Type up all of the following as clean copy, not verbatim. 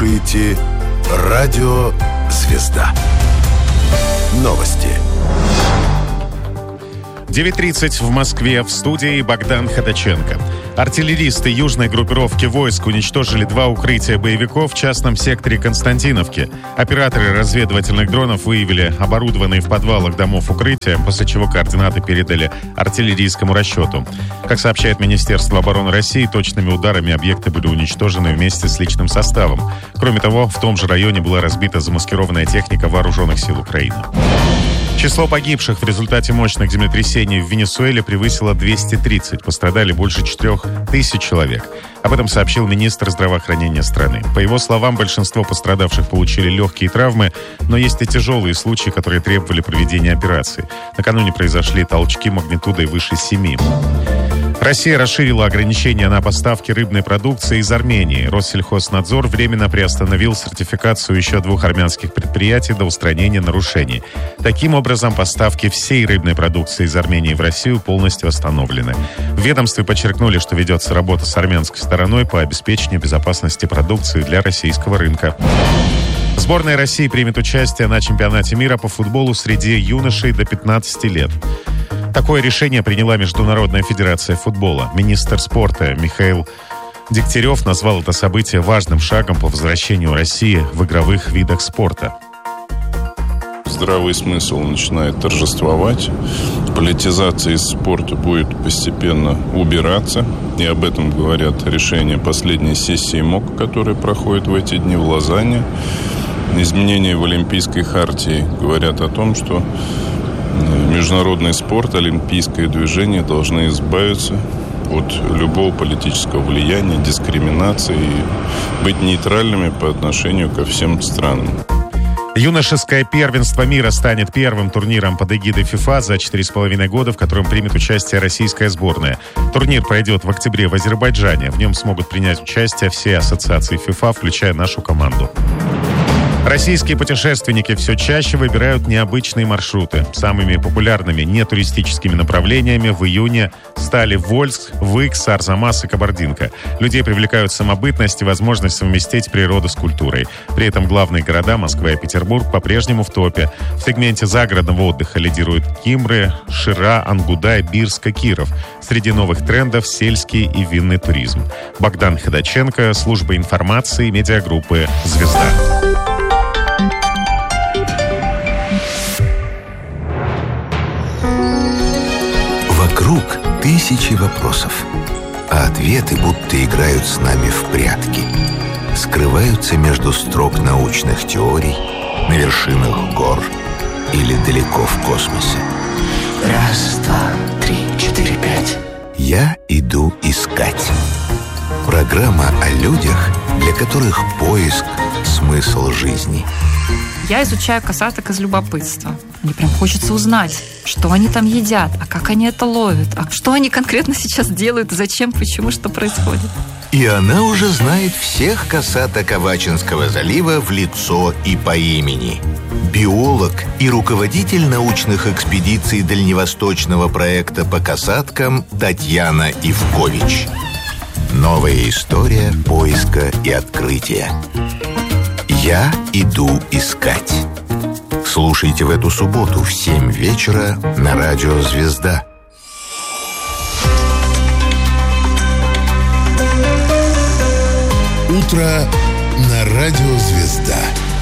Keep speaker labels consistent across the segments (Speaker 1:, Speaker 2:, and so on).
Speaker 1: слушаете Радио Звезда. Новости.
Speaker 2: 9:30 в Москве. В студии Богдан Ходаченко. Артиллеристы южной группировки войск уничтожили 2 укрытия боевиков в частном секторе Константиновки. Операторы разведывательных дронов выявили оборудованные в подвалах домов укрытия, после чего координаты передали артиллерийскому расчету. Как сообщает Министерство обороны России, точными ударами объекты были уничтожены вместе с личным составом. Кроме того, в том же районе была разбита замаскированная техника вооруженных сил Украины. Число погибших в результате мощных землетрясений в Венесуэле превысило 230. Пострадали больше 4000 человек. Об этом сообщил министр здравоохранения страны. По его словам, большинство пострадавших получили легкие травмы, но есть и тяжелые случаи, которые требовали проведения операции. Накануне произошли толчки магнитудой выше 7. Россия расширила ограничения на поставки рыбной продукции из Армении. Россельхознадзор временно приостановил сертификацию еще 2 армянских предприятий до устранения нарушений. Таким образом, поставки всей рыбной продукции из Армении в Россию полностью остановлены. В ведомстве подчеркнули, что ведется работа с армянской стороной по обеспечению безопасности продукции для российского рынка. Сборная России примет участие на чемпионате мира по футболу среди юношей до 15 лет. Такое решение приняла Международная федерация футбола. Министр спорта Михаил Дегтярев назвал это событие важным шагом по возвращению России в игровых видах спорта.
Speaker 3: Здравый смысл начинает торжествовать. Политизация из спорта будет постепенно убираться. И об этом говорят решения последней сессии МОК, которая проходит в эти дни в Лозанне. Изменения в Олимпийской хартии говорят о том, что международный спорт, олимпийское движение должны избавиться от любого политического влияния, дискриминации и быть нейтральными по отношению ко всем странам.
Speaker 2: Юношеское первенство мира станет первым турниром под эгидой ФИФА за 4,5 года, в котором примет участие российская сборная. Турнир пройдет в октябре в Азербайджане. В нем смогут принять участие все ассоциации ФИФА, включая нашу команду. Российские путешественники все чаще выбирают необычные маршруты. Самыми популярными нетуристическими направлениями в июне стали Вольск, Выкс, Арзамас и Кабардинка. Людей привлекают самобытность и возможность совместить природу с культурой. При этом главные города Москва и Петербург по-прежнему в топе. В сегменте загородного отдыха лидируют Кимры, Шира, Ангудай, Бирск и Киров. Среди новых трендов сельский и винный туризм. Богдан Ходаченко, служба информации, медиагруппы «Звезда».
Speaker 4: Вокруг тысячи вопросов, а ответы будто играют с нами в прятки. Скрываются между строк научных теорий, на вершинах гор или далеко в космосе.
Speaker 5: 1, 2, 3, 4, 5.
Speaker 4: Я иду искать. Программа о людях, для которых поиск – смысл жизни.
Speaker 6: Я изучаю косаток из любопытства. Мне прям хочется узнать, что они там едят, а как они это ловят, а что они конкретно сейчас делают, зачем, почему, что происходит.
Speaker 4: И она уже знает всех косаток Авачинского залива в лицо и по имени. Биолог и руководитель научных экспедиций дальневосточного проекта по косаткам Татьяна Ивкович. Новая история поиска и открытия. Я иду искать. Слушайте в эту субботу в 7 вечера на радио «Звезда».
Speaker 1: Утро на радио «Звезда».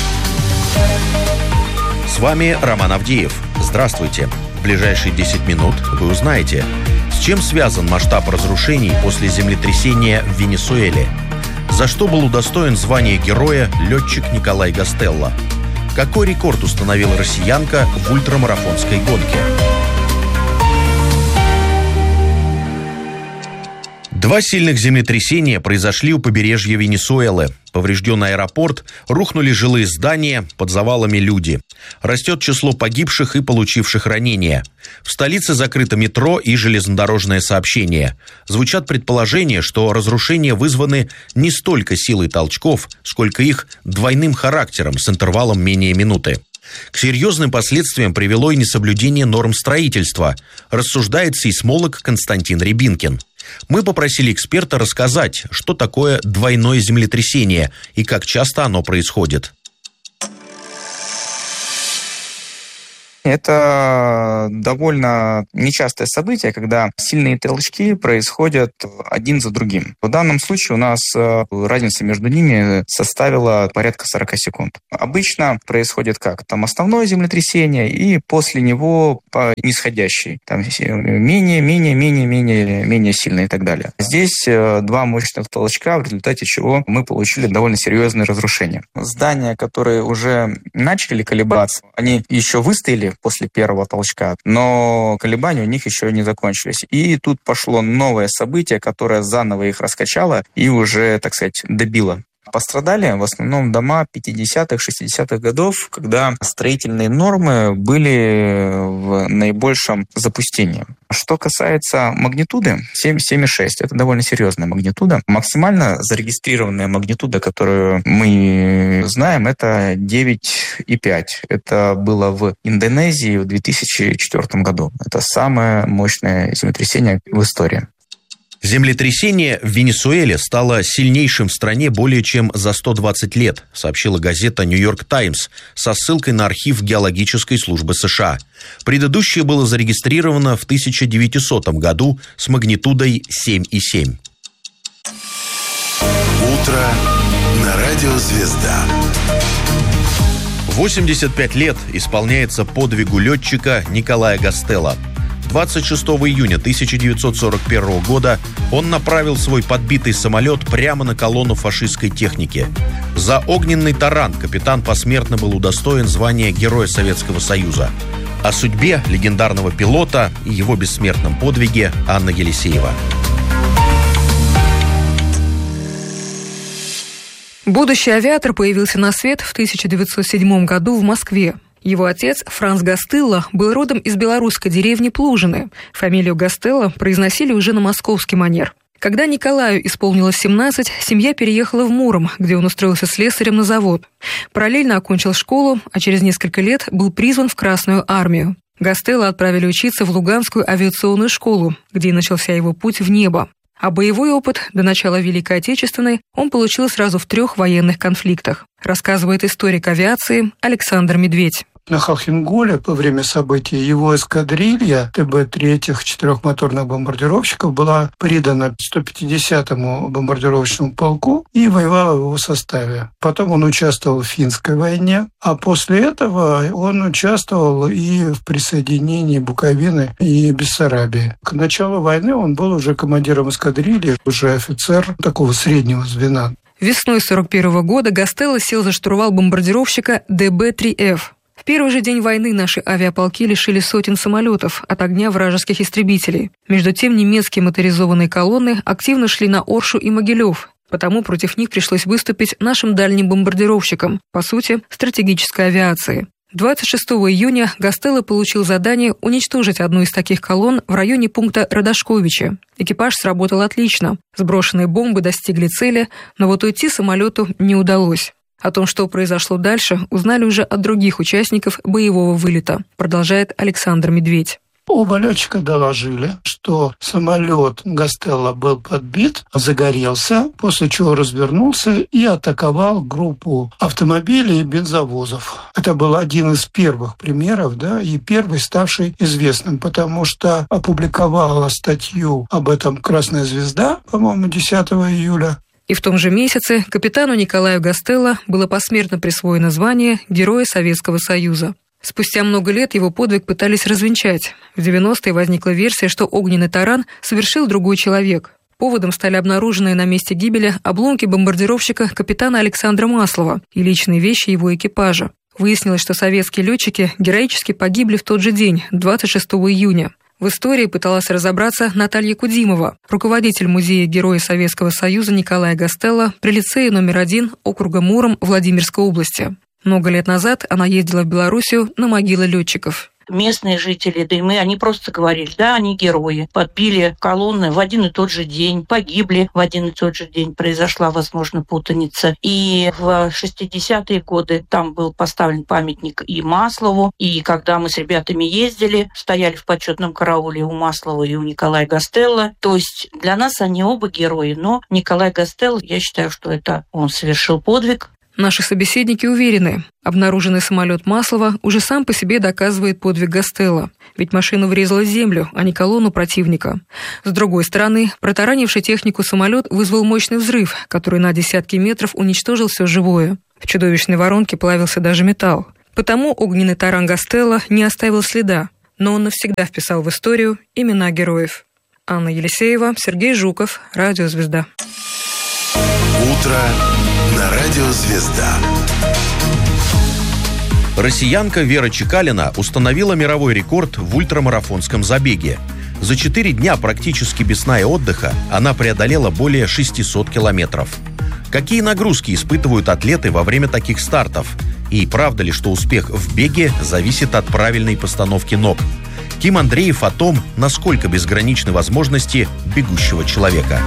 Speaker 7: С вами Роман Авдеев. Здравствуйте. В ближайшие 10 минут вы узнаете, с чем связан масштаб разрушений после землетрясения в Венесуэле. За что был удостоен звания героя летчик Николай Гастелло? Какой рекорд установила россиянка в ультрамарафонской гонке? 2 сильных землетрясения произошли у побережья Венесуэлы. Поврежден аэропорт, рухнули жилые здания, под завалами люди. Растет число погибших и получивших ранения. В столице закрыто метро и железнодорожное сообщение. Звучат предположения, что разрушения вызваны не столько силой толчков, сколько их двойным характером с интервалом менее минуты. К серьезным последствиям привело и несоблюдение норм строительства, рассуждает сейсмолог Константин Рябинкин. Мы попросили эксперта рассказать, что такое двойное землетрясение и как часто оно происходит.
Speaker 8: Это довольно нечастое событие, когда сильные толчки происходят один за другим. В данном случае у нас разница между ними составила порядка 40 секунд. Обычно происходит как? Там основное землетрясение и после него нисходящий. Там менее сильные и так далее. Здесь два мощных толчка, в результате чего мы получили довольно серьезные разрушения. Здания, которые уже начали колебаться, они еще выстояли после первого толчка, но колебания у них еще не закончились. И тут пошло новое событие, которое заново их раскачало и уже, так сказать, добило. Пострадали в основном дома 50-х, 60-х годов, когда строительные нормы были в наибольшем запустении. Что касается магнитуды, 7,6. Это довольно серьезная магнитуда. Максимально зарегистрированная магнитуда, которую мы знаем, это 9,5. Это было в Индонезии в 2004 году. Это самое мощное землетрясение в истории.
Speaker 7: Землетрясение в Венесуэле стало сильнейшим в стране более чем за 120 лет, сообщила газета «Нью-Йорк Таймс» со ссылкой на архив геологической службы США. Предыдущее было зарегистрировано в 1900 году с магнитудой 7,7.
Speaker 1: Утро на радио «Звезда».
Speaker 7: 85 лет исполняется подвигу летчика Николая Гастелло. 26 июня 1941 года он направил свой подбитый самолет прямо на колонну фашистской техники. За огненный таран капитан посмертно был удостоен звания Героя Советского Союза. О судьбе легендарного пилота и его бессмертном подвиге Анна Елисеева.
Speaker 9: Будущий авиатор появился на свет в 1907 году в Москве. Его отец, Франц Гастелло, был родом из белорусской деревни Плужины. Фамилию Гастелло произносили уже на московский манер. Когда Николаю исполнилось 17, семья переехала в Муром, где он устроился слесарем на завод. Параллельно окончил школу, а через несколько лет был призван в Красную армию. Гастелло отправили учиться в Луганскую авиационную школу, где и начался его путь в небо. А боевой опыт до начала Великой Отечественной он получил сразу в 3 военных конфликтах, рассказывает историк авиации Александр Медведь.
Speaker 10: На Халхинголе во время событий его эскадрилья ТБ-3 4-моторных бомбардировщиков была придана 150-му бомбардировочному полку и воевала в его составе. Потом он участвовал в финской войне, а после этого он участвовал и в присоединении Буковины и Бессарабии. К началу войны он был уже командиром эскадрильи, уже офицер такого среднего звена.
Speaker 9: Весной 1941 года Гастелло сел за штурвал бомбардировщика ДБ-3Ф. В первый же день войны наши авиаполки лишили сотен самолетов от огня вражеских истребителей. Между тем немецкие моторизованные колонны активно шли на Оршу и Могилев, потому против них пришлось выступить нашим дальним бомбардировщикам, по сути, стратегической авиации. 26 июня Гастелло получил задание уничтожить одну из таких колонн в районе пункта Радашковича. Экипаж сработал отлично. Сброшенные бомбы достигли цели, но вот уйти самолету не удалось. О том, что произошло дальше, узнали уже от других участников боевого вылета, продолжает Александр Медведь.
Speaker 10: Оба летчика доложили, что самолет Гастелло был подбит, загорелся, после чего развернулся и атаковал группу автомобилей и бензовозов. Это был один из первых примеров, и первый, ставший известным, потому что опубликовала статью об этом «Красная звезда», по-моему, 10 июля.
Speaker 9: И в том же месяце капитану Николаю Гастелло было посмертно присвоено звание Героя Советского Союза. Спустя много лет его подвиг пытались развенчать. В 90-е возникла версия, что огненный таран совершил другой человек. Поводом стали обнаруженные на месте гибели обломки бомбардировщика капитана Александра Маслова и личные вещи его экипажа. Выяснилось, что советские летчики героически погибли в тот же день, 26 июня. В истории пыталась разобраться Наталья Кудимова, руководитель музея Героя Советского Союза Николая Гастелло при лицее номер 1 округа Муром Владимирской области. Много лет назад она ездила в Белоруссию на могилы летчиков.
Speaker 11: местные жители, да и мы, они просто говорили, да, они герои. Подбили колонны в один и тот же день, погибли в один и тот же день. Произошла, возможно, путаница. И в 60-е годы там был поставлен памятник и Маслову. И когда мы с ребятами ездили, стояли в почетном карауле у Маслова и у Николая Гастелло. То есть для нас они оба герои. Но Николай Гастелло, я считаю, что это он совершил подвиг.
Speaker 9: Наши собеседники уверены, обнаруженный самолет Маслова уже сам по себе доказывает подвиг Гастелло. Ведь машина врезала в землю, а не колонну противника. С другой стороны, протаранивший технику самолет вызвал мощный взрыв, который на десятки метров уничтожил все живое. В чудовищной воронке плавился даже металл. Потому огненный таран Гастелло не оставил следа, но он навсегда вписал в историю имена героев. Анна Елисеева, Сергей Жуков, Радио «Звезда».
Speaker 1: Утро на Радио «Звезда».
Speaker 7: Россиянка Вера Чекалина установила мировой рекорд в ультрамарафонском забеге. За 4 дня практически без сна и отдыха она преодолела более 600 километров. Какие нагрузки испытывают атлеты во время таких стартов? И правда ли, что успех в беге зависит от правильной постановки ног? Ким Андреев о том, насколько безграничны возможности бегущего человека.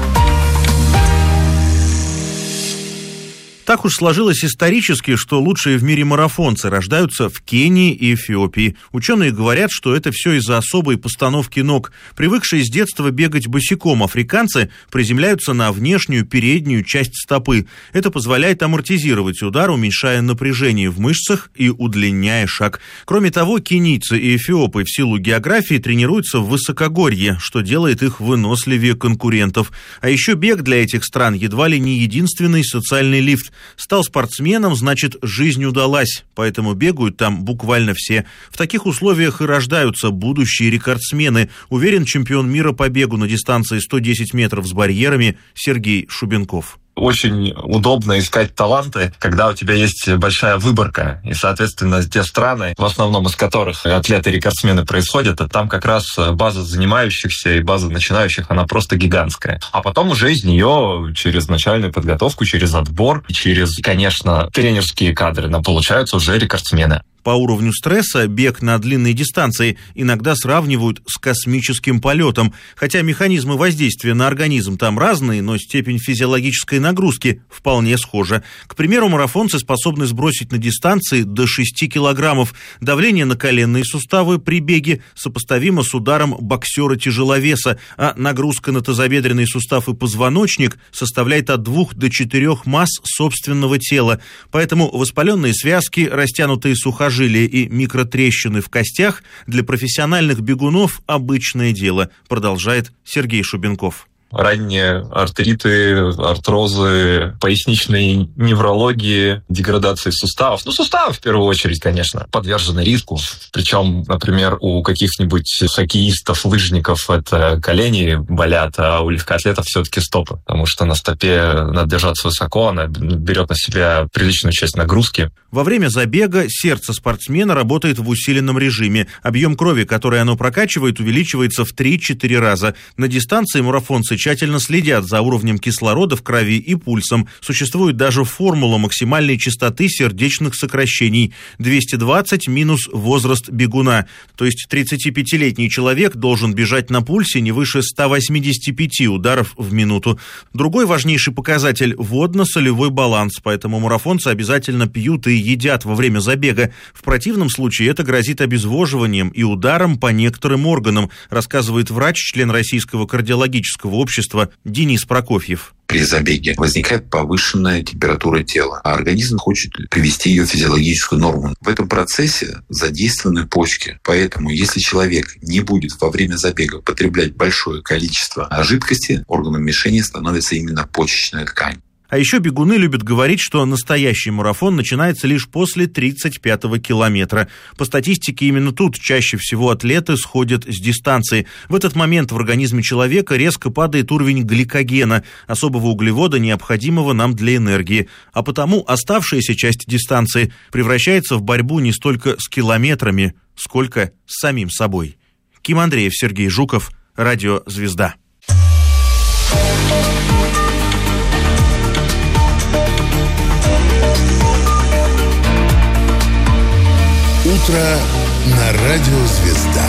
Speaker 12: Так уж сложилось исторически, что лучшие в мире марафонцы рождаются в Кении и Эфиопии. Ученые говорят, что это все из-за особой постановки ног. Привыкшие с детства бегать босиком африканцы приземляются на внешнюю переднюю часть стопы. Это позволяет амортизировать удар, уменьшая напряжение в мышцах и удлиняя шаг. Кроме того, кенийцы и эфиопы в силу географии тренируются в высокогорье, что делает их выносливее конкурентов. А еще бег для этих стран едва ли не единственный социальный лифт. Стал спортсменом, значит, жизнь удалась, поэтому бегают там буквально все. В таких условиях и рождаются будущие рекордсмены, уверен чемпион мира по бегу на дистанции 110 метров с барьерами Сергей Шубенков.
Speaker 13: Очень удобно искать таланты, когда у тебя есть большая выборка. И, соответственно, те страны, в основном из которых атлеты-рекордсмены происходят, а там как раз база занимающихся и база начинающих, она просто гигантская. А потом уже из нее через начальную подготовку, через отбор, через, конечно, тренерские кадры, получаются уже рекордсмены.
Speaker 12: По уровню стресса бег на длинные дистанции иногда сравнивают с космическим полетом, хотя механизмы воздействия на организм там разные, но степень физиологической нагрузки вполне схожа. К примеру, марафонцы способны сбросить на дистанции до 6 килограммов. Давление на коленные суставы при беге сопоставимо с ударом боксера-тяжеловеса, а нагрузка на тазобедренный сустав и позвоночник составляет от 2 до 4 масс собственного тела. Поэтому воспаленные связки, растянутые сухожилия и микротрещины в костях для профессиональных бегунов обычное дело, продолжает Сергей Шубенков.
Speaker 13: Ранние артриты, артрозы, поясничные неврологии, деградации суставов. Суставы в первую очередь, конечно, подвержены риску. Причем, например, у каких-нибудь хоккеистов, лыжников это колени болят, а у легкоатлетов все-таки стопы. Потому что на стопе надо держаться высоко, она берет на себя приличную часть нагрузки.
Speaker 12: Во время забега сердце спортсмена работает в усиленном режиме. Объем крови, который оно прокачивает, увеличивается в 3-4 раза. На дистанции марафонцы тщательно следят за уровнем кислорода в крови и пульсом. Существует даже формула максимальной частоты сердечных сокращений. 220 минус возраст бегуна. То есть 35-летний человек должен бежать на пульсе не выше 185 ударов в минуту. Другой важнейший показатель – водно-солевой баланс. Поэтому марафонцы обязательно пьют и едят во время забега. В противном случае это грозит обезвоживанием и ударом по некоторым органам, рассказывает врач, член Российского кардиологического общества Денис Прокофьев.
Speaker 14: При забеге возникает повышенная температура тела, а организм хочет привести ее в физиологическую норму. В этом процессе задействованы почки. Поэтому, если человек не будет во время забега потреблять большое количество жидкости, органом мишени становится именно почечная ткань.
Speaker 12: А еще бегуны любят говорить, что настоящий марафон начинается лишь после 35-го километра. По статистике, именно тут чаще всего атлеты сходят с дистанции. В этот момент в организме человека резко падает уровень гликогена, особого углевода, необходимого нам для энергии. А потому оставшаяся часть дистанции превращается в борьбу не столько с километрами, сколько с самим собой. Ким Андреев, Сергей Жуков, Радио «Звезда».
Speaker 1: Утро на радио «Звезда».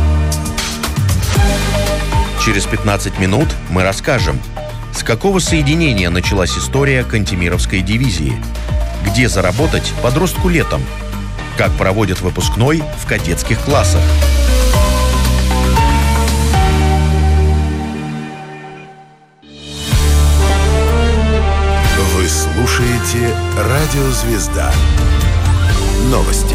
Speaker 7: Через 15 минут мы расскажем, с какого соединения началась история Кантемировской дивизии, где заработать подростку летом, как проводят выпускной в кадетских классах.
Speaker 1: Вы слушаете радио «Звезда». Новости.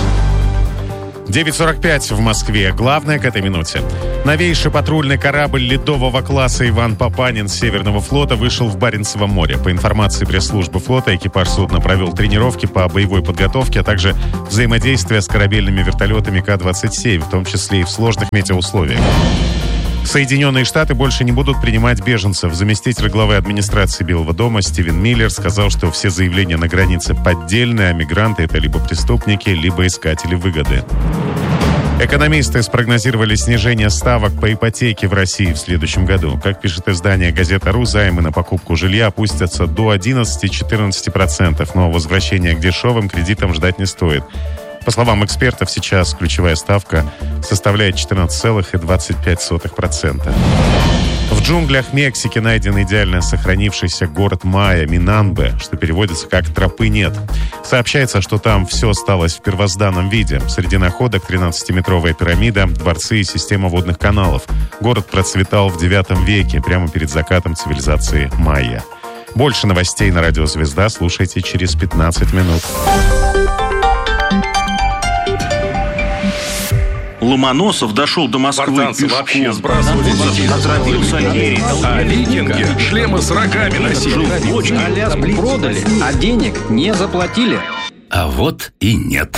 Speaker 2: 9:45 в Москве. Главное к этой минуте. Новейший патрульный корабль ледового класса «Иван Папанин» Северного флота вышел в Баренцево море. По информации пресс-службы флота, экипаж судна провел тренировки по боевой подготовке, а также взаимодействие с корабельными вертолетами К-27, в том числе и в сложных метеоусловиях. Соединенные Штаты больше не будут принимать беженцев. Заместитель главы администрации Белого дома Стивен Миллер сказал, что все заявления на границе поддельные, а мигранты — это либо преступники, либо искатели выгоды. Экономисты спрогнозировали снижение ставок по ипотеке в России в следующем году. Как пишет издание «Газета.ру», займы на покупку жилья опустятся до 11-14%, но возвращения к дешевым кредитам ждать не стоит. По словам экспертов, сейчас ключевая ставка составляет 14,25%. В джунглях Мексики найден идеально сохранившийся город майя Минамбе, что переводится как «тропы нет». Сообщается, что там все осталось в первозданном виде. Среди находок 13-метровая пирамида, дворцы и система водных каналов. Город процветал в IX веке, прямо перед закатом цивилизации майя. Больше новостей на радио «Звезда» слушайте через 15 минут.
Speaker 12: Ломоносов дошел до Москвы пешком.
Speaker 15: Вообще сбрасывали детей.
Speaker 12: Отравил Сальери.
Speaker 15: А викинги шлемы с рогами носили.
Speaker 16: Аляску продали, а денег не заплатили.
Speaker 17: А вот и нет.